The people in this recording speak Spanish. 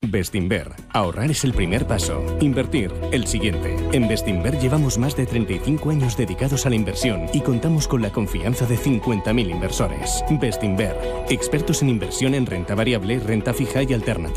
Bestinver. Ahorrar es el primer paso. Invertir, el siguiente. En Bestinver llevamos más de 35 años dedicados a la inversión y contamos con la confianza de 50.000 inversores. Bestinver. Expertos en inversión en renta variable, renta fija y alternativa.